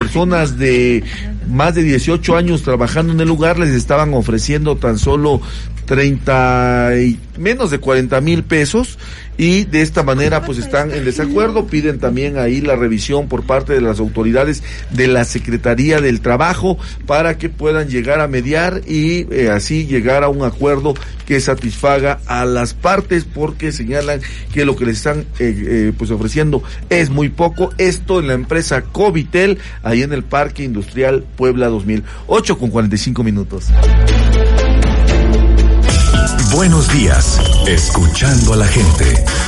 personas de más de 18 años trabajando en el lugar les estaban ofreciendo tan solo menos de 40,000 pesos, y de esta manera pues están en desacuerdo. Piden también ahí la revisión por parte de las autoridades de la Secretaría del Trabajo para que puedan llegar a mediar y así llegar a un acuerdo que satisfaga a las partes, porque señalan que lo que les están pues ofreciendo es muy poco. Esto en la empresa Covitel, ahí en el Parque Industrial Puebla 2000. 8:45. Buenos días, escuchando a la gente.